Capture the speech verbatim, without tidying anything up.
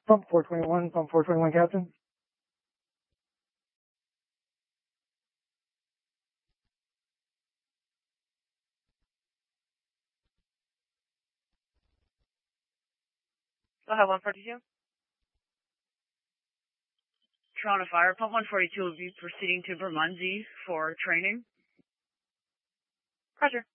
Pump four twenty-one, pump four twenty-one, Captain. Go ahead, one forty-two. Toronto Fire, pump one forty-two will be proceeding to Bermondsey for training. Roger.